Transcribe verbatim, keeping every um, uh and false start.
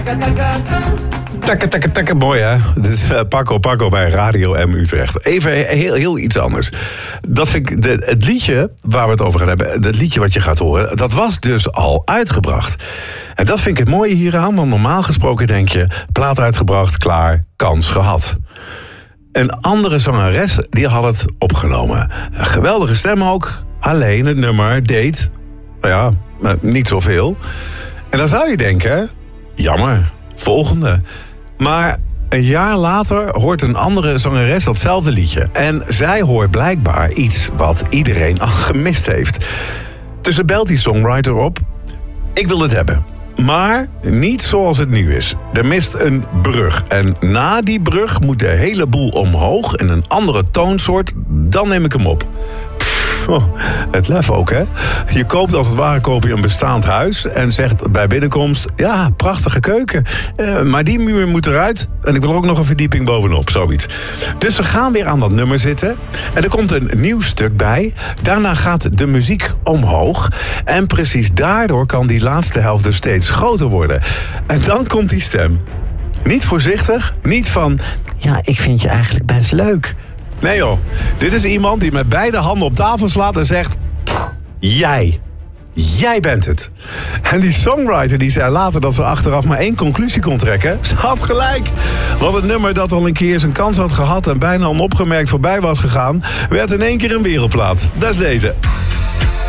Takke, takke, takke, mooi hè. Dit is uh, Paco Paco bij Radio M Utrecht. Even heel, heel iets anders. Dat vind ik, de, het liedje waar we het over gaan hebben, het liedje wat je gaat horen, dat was dus al uitgebracht. En dat vind ik het mooie hieraan, want normaal gesproken denk je, plaat uitgebracht, klaar, kans gehad. Een andere zangeres, die had het opgenomen. Een geweldige stem ook, alleen het nummer deed, nou ja, niet zoveel. En dan zou je denken, jammer, volgende. Maar een jaar later hoort een andere zangeres datzelfde liedje. En zij hoort blijkbaar iets wat iedereen al gemist heeft. Dus ze belt die songwriter op. Ik wil het hebben. Maar niet zoals het nu is. Er mist een brug. En na die brug moet de hele boel omhoog in een andere toonsoort. Dan neem ik hem op. Oh, het lef ook, hè? Je koopt als het ware koop je een bestaand huis en zegt bij binnenkomst, ja, prachtige keuken. Uh, maar die muur moet eruit en ik wil er ook nog een verdieping bovenop, zoiets. Dus ze gaan weer aan dat nummer zitten en er komt een nieuw stuk bij. Daarna gaat de muziek omhoog en precies daardoor kan die laatste helft dus steeds groter worden. En dan komt die stem. Niet voorzichtig, niet van, ja, ik vind je eigenlijk best leuk. Nee joh, dit is iemand die met beide handen op tafel slaat en zegt, jij, jij bent het. En die songwriter die zei later dat ze achteraf maar één conclusie kon trekken. Ze had gelijk. Want het nummer dat al een keer zijn kans had gehad en bijna onopgemerkt voorbij was gegaan, werd in één keer een wereldplaat. Dat is deze.